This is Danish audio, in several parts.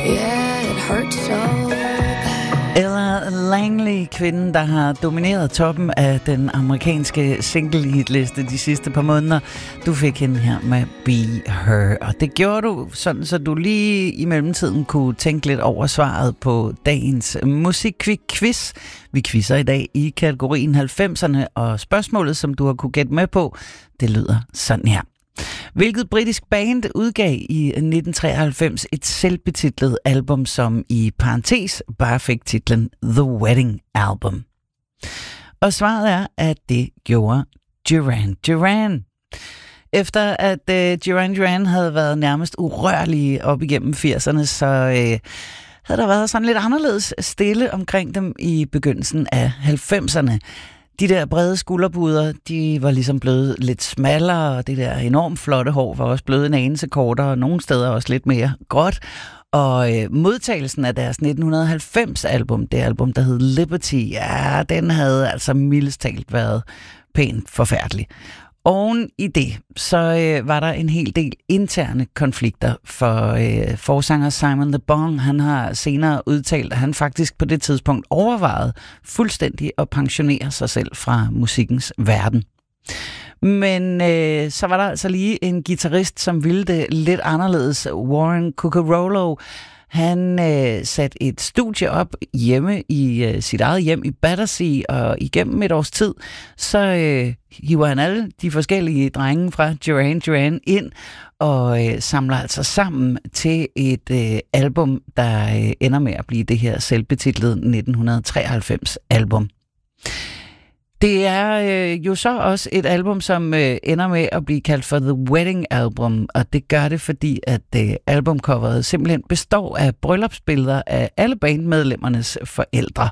Yeah, it hurts so bad. Ella Langley, kvinden, der har domineret toppen af den amerikanske single-hitliste de sidste par måneder. Du fik hende her med Be Her, og det gjorde du sådan, så du lige i mellemtiden kunne tænke lidt over svaret på dagens musikquiz. Vi quizzer i dag i kategorien 90'erne, og spørgsmålet, som du har kunne gætte med på, det lyder sådan her. Hvilket britisk band udgav i 1993 et selvbetitlet album, som i parentes bare fik titlen The Wedding Album? Og svaret er, at det gjorde Duran Duran. Efter at Duran Duran havde været nærmest urørlige op igennem 80'erne, så havde der været sådan lidt anderledes stille omkring dem i begyndelsen af 90'erne. De der brede skulderpuder, de var ligesom blevet lidt smallere, og det der enormt flotte hår var også blevet en anelse kortere, og nogle steder også lidt mere gråt. Og modtagelsen af deres 1990-album, det album, der hed Liberty, ja, den havde altså mildest talt været pænt forfærdelig. Oven i det, så var der en hel del interne konflikter, for forsanger Simon Le Bon, han har senere udtalt, at han faktisk på det tidspunkt overvejede fuldstændig at pensionere sig selv fra musikkens verden. Men så var der altså lige en guitarist, som ville det lidt anderledes, Warren Cuccurullo. Han satte et studie op hjemme i sit eget hjem i Battersea, og igennem et års tid, så hiver han alle de forskellige drenge fra Duran Duran ind, og samler altså sammen til et album, der ender med at blive det her selvbetitlede 1993 album. Det er jo så også et album, som ender med at blive kaldt for The Wedding Album, og det gør det, fordi at albumcoveret simpelthen består af bryllupsbilleder af alle bandmedlemmernes forældre.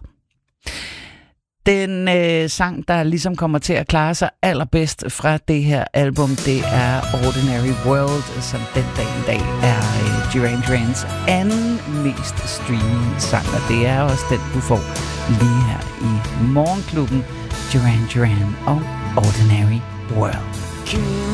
Den sang, der ligesom kommer til at klare sig allerbedst fra det her album, det er Ordinary World, som den dag i dag er Duran Durans anden mest streaming sang, og det er også den, du får lige her i Morgenklubben. Duran Duran og Ordinary World.